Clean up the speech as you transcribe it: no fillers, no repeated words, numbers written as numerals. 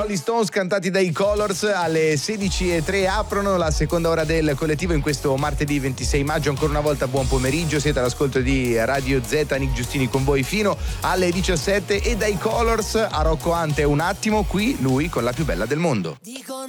Rolling Stones cantati dai Colors. Alle 16:03 aprono la seconda ora del collettivo in questo martedì 26 maggio. Ancora una volta buon pomeriggio, siete all'ascolto di Radio Z, Nick Giustini con voi fino alle 17 e dai Colors a Rocco Ante un attimo, qui lui con la più bella del mondo.